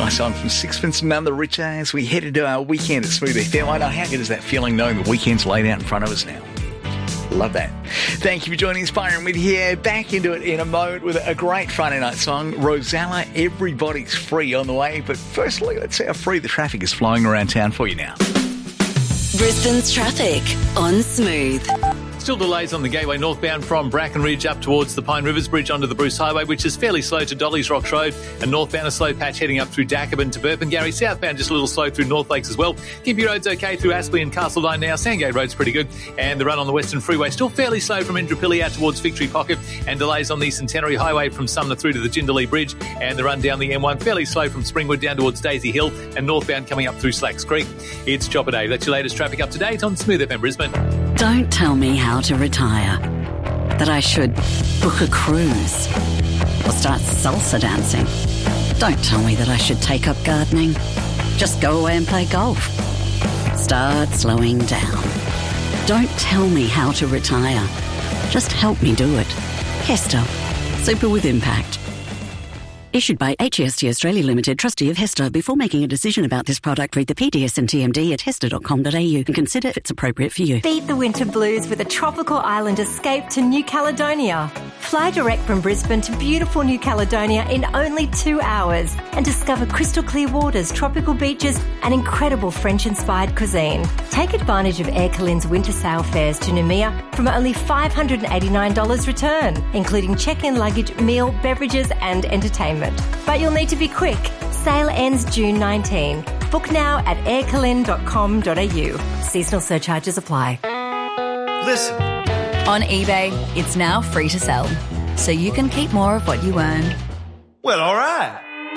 Nice song from Sixpence None the Richer as we head into our weekend at Smooth FM. I know, how good is that feeling knowing the weekend's laid out in front of us now? Love that. Thank you for joining Inspiring Mid here. Back into it in a moment with a great Friday night song. Rosella, Everybody's Free on the way. But firstly, let's see how free the traffic is flowing around town for you now. Brisbane's traffic on Smooth. Still delays on the Gateway northbound from Brackenridge up towards the Pine Rivers Bridge onto the Bruce Highway, which is fairly slow to Dolly's Rocks Road, and northbound a slow patch heading up through Dacabin to Burpengary. Southbound just a little slow through North Lakes as well. Gympie Road's okay through Aspley and Castledine now. Sandgate Road's pretty good, and the run on the Western Freeway still fairly slow from Indooroopilly out towards Victory Pocket, and delays on the Centenary Highway from Sumner through to the Jindalee Bridge, and the run down the M1 fairly slow from Springwood down towards Daisy Hill, and northbound coming up through Slacks Creek. It's Chopper Dave. That's your latest traffic up to date on Smooth FM Brisbane. Don't tell me how to retire. That I should book a cruise or start salsa dancing. Don't tell me that I should take up gardening. Just go away and play golf. Start slowing down. Don't tell me how to retire. Just help me do it. Hester. Super with impact. Issued by HEST Australia Limited, trustee of Hester. Before making a decision about this product, read the PDS and TMD at hester.com.au and consider if it's appropriate for you. Beat the winter blues with a tropical island escape to New Caledonia. Fly direct from Brisbane to beautiful New Caledonia in only 2 hours and discover crystal clear waters, tropical beaches and incredible French-inspired cuisine. Take advantage of Air Calin's winter sail fares to Noumea from only $589 return, including check-in luggage, meal, beverages and entertainment. But you'll need to be quick. Sale ends June 19. Book now at aircalin.com.au. Seasonal surcharges apply. Listen. On eBay, it's now free to sell, so you can keep more of what you earn. Well, all right.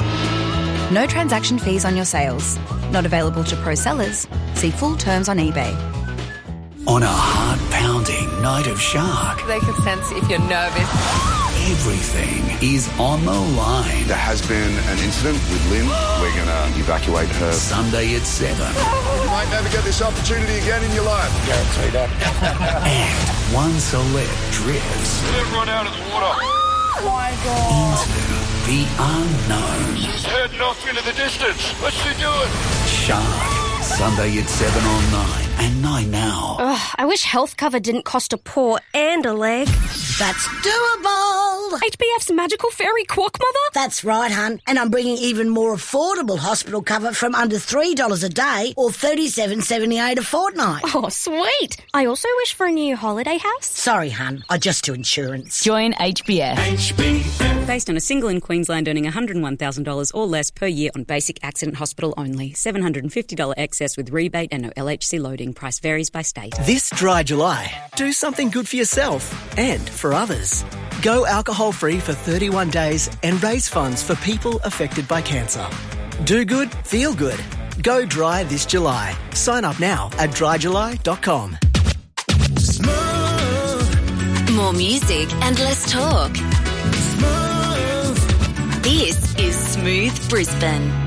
No transaction fees on your sales. Not available to pro sellers. See full terms on eBay. On a heart-pounding night of shark, They can sense if you're nervous. everything is on the line. There has been an incident with Lynn. We're going to evacuate her. Sunday at 7. You might never get this opportunity again in your life. Guarantee that. And one celeb drifts Get everyone out of the water. Oh my God. into the unknown. She's heading off into the distance. What's she doing? Shark. Sunday at 7 on 9 and 9 now. I wish health cover didn't cost a paw and a leg. That's doable. HBF's magical fairy quack mother? That's right, hun. And I'm bringing even more affordable hospital cover from under $3 a day or $37.78 a fortnight. Oh, sweet. I also wish for a new holiday house. Sorry, hun. I just do insurance. Join HBF. Based on a single in Queensland earning $101,000 or less per year on basic accident hospital only. $750 excess with rebate and no LHC loading. Price varies by state. This dry July, do something good for yourself and for others. Go alcohol-free for 31 days and raise funds for people affected by cancer. Do good, feel good. Go dry this July. Sign up now at dryjuly.com. More music and less talk. This is Smooth Brisbane.